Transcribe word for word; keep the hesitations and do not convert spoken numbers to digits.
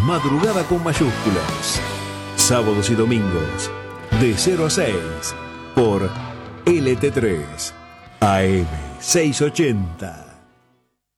Madrugada con mayúsculas. Sábados y domingos, de cero a seis, por L T tres, A M seiscientos ochenta.